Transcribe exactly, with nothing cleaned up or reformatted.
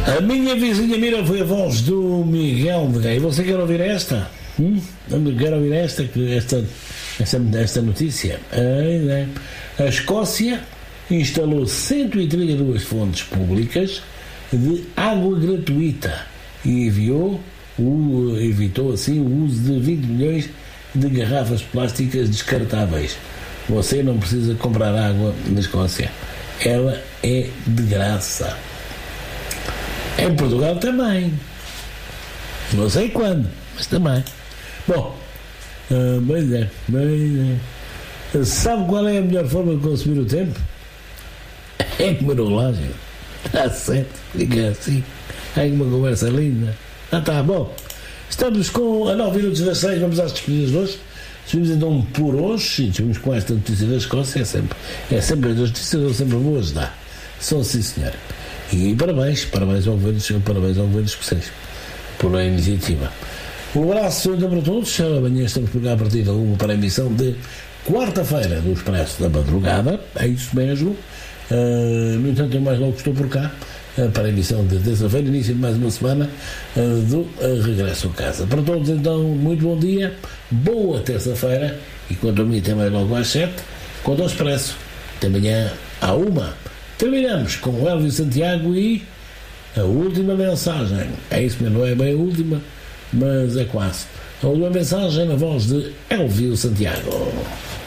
A minha vizinha Mira foi a voz do Miguel de Gay. Você quer ouvir esta? Hum? Quer ouvir esta, esta, esta, esta notícia? A Escócia instalou cento e trinta e duas fontes públicas de água gratuita e enviou, o, evitou assim o uso de vinte milhões de garrafas plásticas descartáveis. Você não precisa comprar água na Escócia. Ela é de graça. Em Portugal também. Não sei quando, mas também. Bom, uh, pois é, pois é. Sabe qual é a melhor forma de consumir o tempo? É comer o relógio. Está certo, fica assim. Há uma conversa linda. Ah, tá bom. Estamos com a nove minutos das seis, vamos às despedidas de hoje. Despedimos então por hoje, e despedimos com esta notícia da Escócia. É sempre, é sempre as notícias, são sempre boas, dá. São sim, senhor. E parabéns, parabéns ao governo, parabéns ao governo escocês por a iniciativa. Um abraço então para todos. Amanhã estamos por cá a partir da uma para a emissão de quarta-feira do Expresso da Madrugada. É isso mesmo. Uh, no entanto, eu mais logo estou por cá uh, para a emissão de terça-feira, início de mais uma semana uh, do uh, Regresso a Casa. Para todos, então, muito bom dia, boa terça-feira e quanto a mim, até mais logo às sete, quanto ao Expresso, até amanhã à uma. Terminamos com o Elvio Santiago e a última mensagem. É isso mesmo, não é bem a última, mas é quase. A última mensagem na voz de Elvio Santiago.